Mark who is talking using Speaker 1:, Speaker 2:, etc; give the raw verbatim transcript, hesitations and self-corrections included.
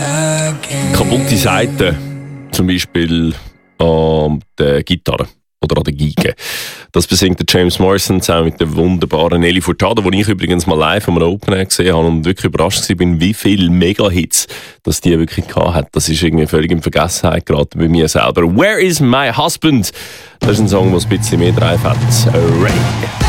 Speaker 1: Kaputte Seiten, zum Beispiel an der Gitarre oder an der Geige. Das besingt der James Morrison zusammen mit der wunderbaren Nelly Furtado, die ich übrigens mal live am Open Air gesehen habe und wirklich überrascht war, wie viele Mega-Hits dass die wirklich gehabt hat. Das ist irgendwie völlig in Vergessenheit geraten bei mir selber. Where is my husband? Das ist ein Song, der ein bisschen mehr drauf hat. Ray.